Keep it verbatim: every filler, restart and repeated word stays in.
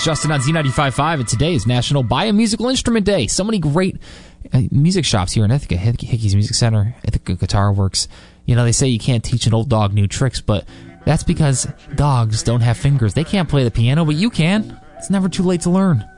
is Justin on Z ninety-five point five, and today is National Buy a Musical Instrument Day. So many great uh, music shops here in Ithaca, Hick- Hickey's Music Center, Ithaca Guitar Works. You know, they say you can't teach an old dog new tricks, but that's because dogs don't have fingers. They can't play the piano, but you can. It's never too late to learn.